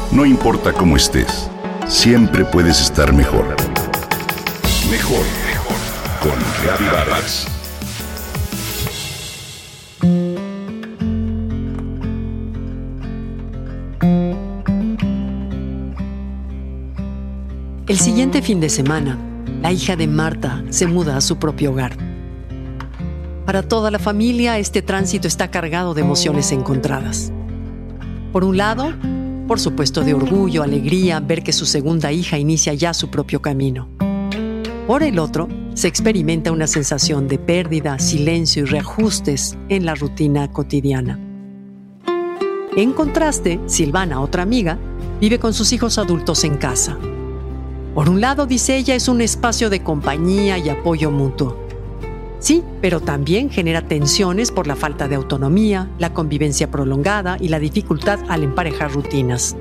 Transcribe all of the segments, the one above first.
No importa cómo estés, siempre puedes estar mejor. Mejor, mejor. Con Gaby Vargas. El siguiente fin de semana, la hija de Marta se muda a su propio hogar. Para toda la familia, este tránsito está cargado de emociones encontradas. Por un lado, por supuesto, de orgullo, alegría, ver que su segunda hija inicia ya su propio camino. Por el otro, se experimenta una sensación de pérdida, silencio y reajustes en la rutina cotidiana. En contraste, Silvana, otra amiga, vive con sus hijos adultos en casa. Por un lado, dice ella, es un espacio de compañía y apoyo mutuo. Sí, pero también genera tensiones por la falta de autonomía, la convivencia prolongada y la dificultad al emparejar rutinas.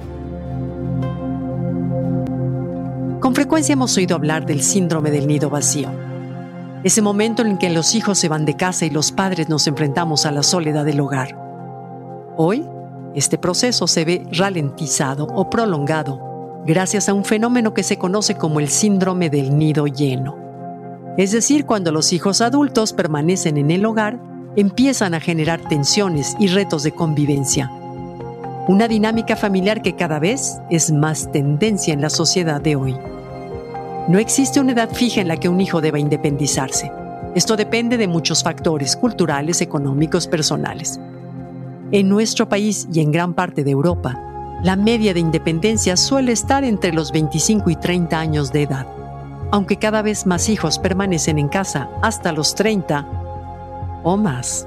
Con frecuencia hemos oído hablar del síndrome del nido vacío. Ese momento en el que los hijos se van de casa y los padres nos enfrentamos a la soledad del hogar. Hoy, este proceso se ve ralentizado o prolongado gracias a un fenómeno que se conoce como el síndrome del nido lleno. Es decir, cuando los hijos adultos permanecen en el hogar, empiezan a generar tensiones y retos de convivencia. Una dinámica familiar que cada vez es más tendencia en la sociedad de hoy. No existe una edad fija en la que un hijo deba independizarse. Esto depende de muchos factores culturales, económicos, personales. En nuestro país y en gran parte de Europa, la media de independencia suele estar entre los 25 y 30 años de edad. Aunque cada vez más hijos permanecen en casa hasta los 30 o más.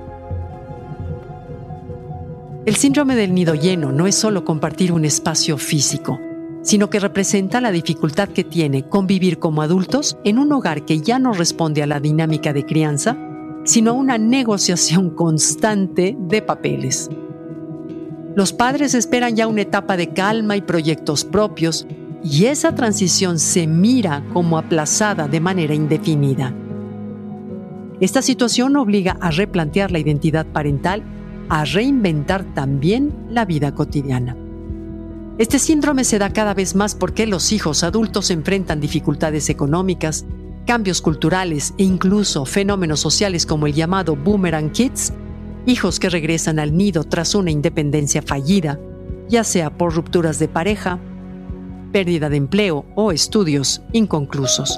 El síndrome del nido lleno no es solo compartir un espacio físico, sino que representa la dificultad que tiene convivir como adultos en un hogar que ya no responde a la dinámica de crianza, sino a una negociación constante de papeles. Los padres esperan ya una etapa de calma y proyectos propios, y esa transición se mira como aplazada de manera indefinida. Esta situación obliga a replantear la identidad parental, a reinventar también la vida cotidiana. Este síndrome se da cada vez más porque los hijos adultos enfrentan dificultades económicas, cambios culturales e incluso fenómenos sociales como el llamado Boomerang Kids, hijos que regresan al nido tras una independencia fallida, ya sea por rupturas de pareja, pérdida de empleo o estudios inconclusos.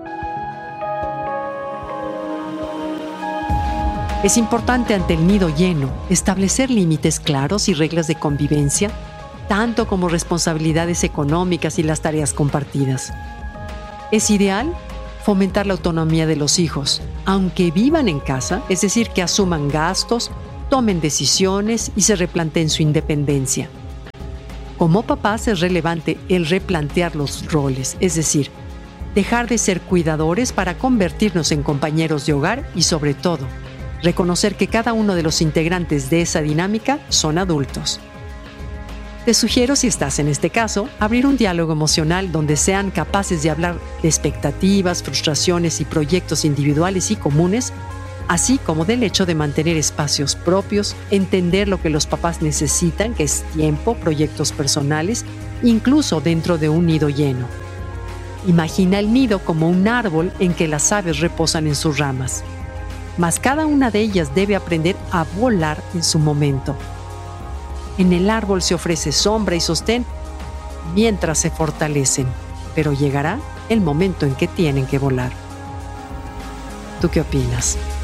Es importante ante el nido lleno establecer límites claros y reglas de convivencia, tanto como responsabilidades económicas y las tareas compartidas. Es ideal fomentar la autonomía de los hijos, aunque vivan en casa, es decir, que asuman gastos, tomen decisiones y se replanteen su independencia. Como papás es relevante el replantear los roles, es decir, dejar de ser cuidadores para convertirnos en compañeros de hogar y, sobre todo, reconocer que cada uno de los integrantes de esa dinámica son adultos. Te sugiero, si estás en este caso, abrir un diálogo emocional donde sean capaces de hablar de expectativas, frustraciones y proyectos individuales y comunes, así como del hecho de mantener espacios propios, entender lo que los papás necesitan, que es tiempo, proyectos personales, incluso dentro de un nido lleno. Imagina el nido como un árbol en que las aves reposan en sus ramas. Mas cada una de ellas debe aprender a volar en su momento. En el árbol se ofrece sombra y sostén mientras se fortalecen, pero llegará el momento en que tienen que volar. ¿Tú qué opinas?